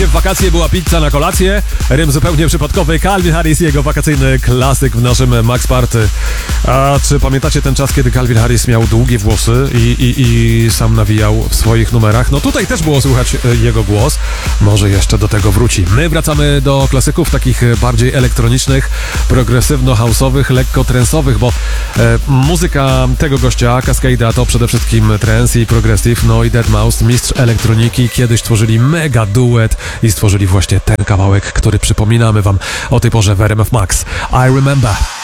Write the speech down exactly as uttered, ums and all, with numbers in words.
w wakacje była pizza na kolację. Rym zupełnie przypadkowy. Calvin Harris i jego wakacyjny klasyk w naszym Max Party. A czy pamiętacie ten czas, kiedy Calvin Harris miał długie włosy i, i, i sam nawijał w swoich numerach? No tutaj też było słychać jego głos. Może jeszcze do tego wróci. My wracamy do klasyków takich bardziej elektronicznych, progresywno-house'owych, lekko trensowych, bo e, muzyka tego gościa, Cascade'a, to przede wszystkim trance i progressive. No i deadmau five, mistrz elektroniki, kiedyś tworzyli mega duet i stworzyli właśnie ten kawałek, który przypominamy wam o tej porze w R M F Max. I Remember.